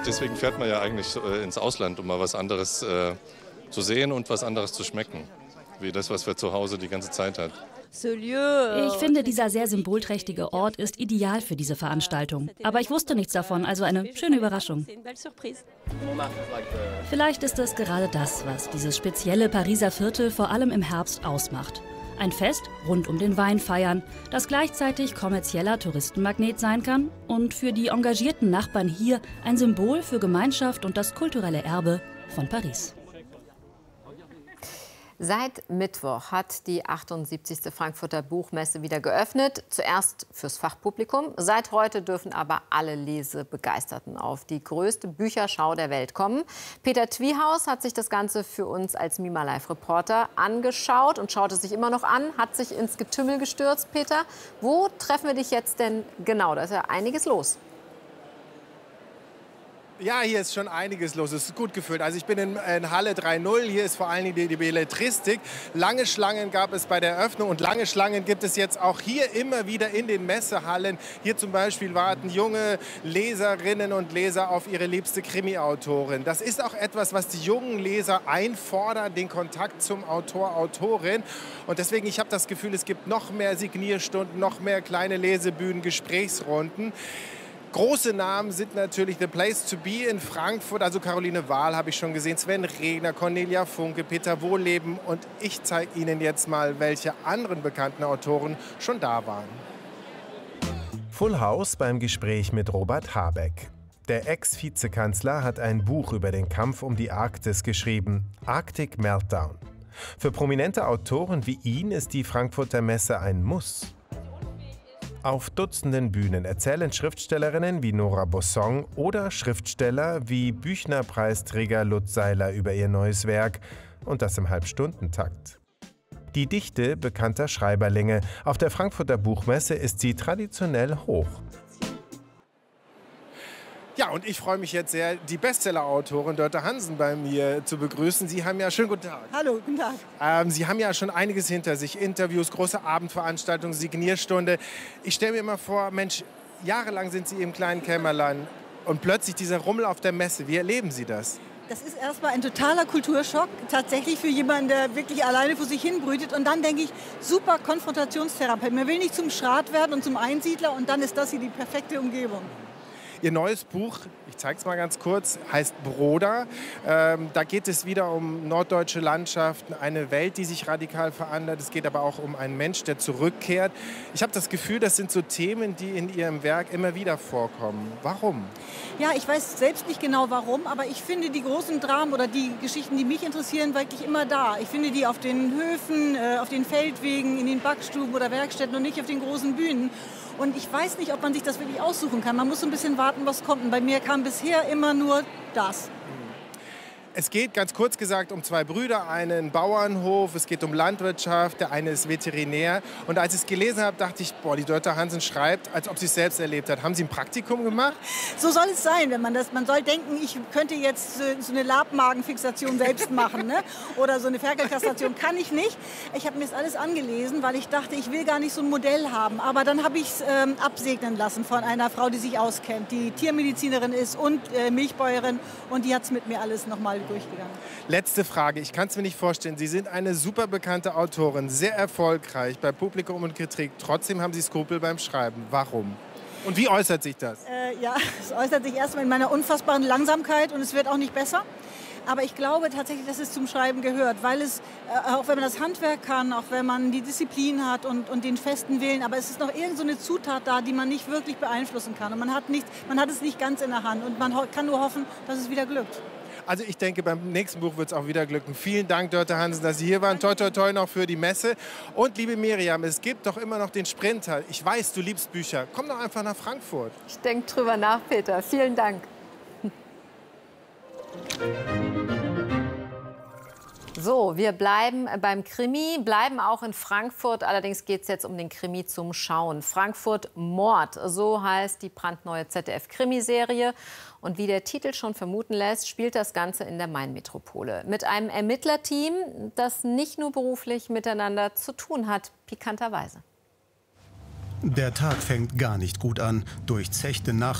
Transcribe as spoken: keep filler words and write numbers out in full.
deswegen fährt man ja eigentlich äh, ins Ausland, um mal was anderes äh, zu sehen und was anderes zu schmecken. Wie das, was wir zu Hause die ganze Zeit hat. Ich finde, dieser sehr symbolträchtige Ort ist ideal für diese Veranstaltung. Aber ich wusste nichts davon, also eine schöne Überraschung. Vielleicht ist es gerade das, was dieses spezielle Pariser Viertel vor allem im Herbst ausmacht. Ein Fest rund um den Wein feiern, das gleichzeitig kommerzieller Touristenmagnet sein kann und für die engagierten Nachbarn hier ein Symbol für Gemeinschaft und das kulturelle Erbe von Paris. Seit Mittwoch hat die achtundsiebzigste Frankfurter Buchmesse wieder geöffnet. Zuerst fürs Fachpublikum. Seit heute dürfen aber alle Lesebegeisterten auf die größte Bücherschau der Welt kommen. Peter Twiehaus hat sich das Ganze für uns als Mima Live-Reporter angeschaut und schaut es sich immer noch an, hat sich ins Getümmel gestürzt. Peter, wo treffen wir dich jetzt denn genau? Da ist ja einiges los. Ja, hier ist schon einiges los. Es ist gut gefüllt. Also ich bin in, in Halle drei null. Hier ist vor allem die, die Belletristik. Lange Schlangen gab es bei der Eröffnung und lange Schlangen gibt es jetzt auch hier immer wieder in den Messehallen. Hier zum Beispiel warten junge Leserinnen und Leser auf ihre liebste Krimi-Autorin. Das ist auch etwas, was die jungen Leser einfordern, den Kontakt zum Autor, Autorin. Und deswegen, ich habe das Gefühl, es gibt noch mehr Signierstunden, noch mehr kleine Lesebühnen, Gesprächsrunden. Große Namen sind natürlich The Place to Be in Frankfurt, also Caroline Wahl habe ich schon gesehen, Sven Regner, Cornelia Funke, Peter Wohlleben und ich zeige Ihnen jetzt mal, welche anderen bekannten Autoren schon da waren. Full House beim Gespräch mit Robert Habeck. Der Ex-Vizekanzler hat ein Buch über den Kampf um die Arktis geschrieben, Arctic Meltdown. Für prominente Autoren wie ihn ist die Frankfurter Messe ein Muss. Auf Dutzenden Bühnen erzählen Schriftstellerinnen wie Nora Bossong oder Schriftsteller wie Büchner-Preisträger Lutz Seiler über ihr neues Werk und das im Halbstundentakt. Die Dichte bekannter Schreiberlinge auf der Frankfurter Buchmesse ist sie traditionell hoch. Ja, und ich freue mich jetzt sehr, die Bestseller-Autorin Dörte Hansen bei mir zu begrüßen. Sie haben ja, schönen guten Tag. Hallo, guten Tag. Ähm, Sie haben ja schon einiges hinter sich, Interviews, große Abendveranstaltungen, Signierstunde. Ich stelle mir immer vor, Mensch, jahrelang sind Sie im kleinen Kämmerlein und plötzlich dieser Rummel auf der Messe. Wie erleben Sie das? Das ist erstmal ein totaler Kulturschock, tatsächlich für jemanden, der wirklich alleine vor sich hin brütet. Und dann denke ich, super Konfrontationstherapie. Man will nicht zum Schrat werden und zum Einsiedler und dann ist das hier die perfekte Umgebung. Ihr neues Buch, ich zeige es mal ganz kurz, heißt Broder. Ähm, da geht es wieder um norddeutsche Landschaften, eine Welt, die sich radikal verändert. Es geht aber auch um einen Mensch, der zurückkehrt. Ich habe das Gefühl, das sind so Themen, die in Ihrem Werk immer wieder vorkommen. Warum? Ja, ich weiß selbst nicht genau warum, aber ich finde die großen Dramen oder die Geschichten, die mich interessieren, wirklich immer da. Ich finde die auf den Höfen, äh, auf den Feldwegen, in den Backstuben oder Werkstätten und nicht auf den großen Bühnen. Und ich weiß nicht, ob man sich das wirklich aussuchen kann. Man muss so ein bisschen warten, was kommt. Und bei mir kam bisher immer nur das. Es geht, ganz kurz gesagt, um zwei Brüder, einen Bauernhof, es geht um Landwirtschaft, der eine ist Veterinär. Und als ich es gelesen habe, dachte ich, boah, die Dörte Hansen schreibt, als ob sie es selbst erlebt hat. Haben Sie ein Praktikum gemacht? So soll es sein, wenn man das, man soll denken, ich könnte jetzt so eine Labmagenfixation selbst machen, ne? Oder so eine Ferkelkastration, kann ich nicht. Ich habe mir das alles angelesen, weil ich dachte, ich will gar nicht so ein Modell haben. Aber dann habe ich es ähm, absegnen lassen von einer Frau, die sich auskennt, die Tiermedizinerin ist und äh, Milchbäuerin. Und die hat es mit mir alles nochmal durchgegangen. Letzte Frage, ich kann es mir nicht vorstellen. Sie sind eine super bekannte Autorin, sehr erfolgreich bei Publikum und Kritik. Trotzdem haben Sie Skrupel beim Schreiben. Warum? Und wie äußert sich das? Äh, ja, es äußert sich erstmal in meiner unfassbaren Langsamkeit und es wird auch nicht besser. Aber ich glaube tatsächlich, dass es zum Schreiben gehört, weil es, äh, auch wenn man das Handwerk kann, auch wenn man die Disziplin hat und, und den festen Willen, aber es ist noch irgend so eine Zutat da, die man nicht wirklich beeinflussen kann. Und man hat, nicht, man hat es nicht ganz in der Hand und man kann nur hoffen, dass es wieder glückt. Also ich denke, beim nächsten Buch wird es auch wieder glücken. Vielen Dank, Dörte Hansen, dass Sie hier waren. Toi, toi, toi noch für die Messe. Und liebe Miriam, es gibt doch immer noch den Sprinter. Ich weiß, du liebst Bücher. Komm doch einfach nach Frankfurt. Ich denke drüber nach, Peter. Vielen Dank. So, wir bleiben beim Krimi, bleiben auch in Frankfurt. Allerdings geht es jetzt um den Krimi zum Schauen. Frankfurt Mord, so heißt die brandneue Z D F-Krimiserie. Und wie der Titel schon vermuten lässt, spielt das Ganze in der Main-Metropole. Mit einem Ermittlerteam, das nicht nur beruflich miteinander zu tun hat, pikanterweise. Der Tag fängt gar nicht gut an. Durchzechte Nacht.